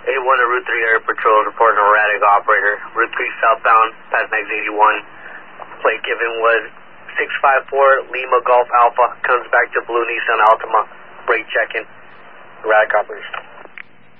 A1 to Route 3 Air Patrol reporting erratic operator. Route 3 southbound, past next 81. Plate given was 654 Lima Golf Alpha. Comes back to Blue Nissan Altima. Brake checking. Erratic operation.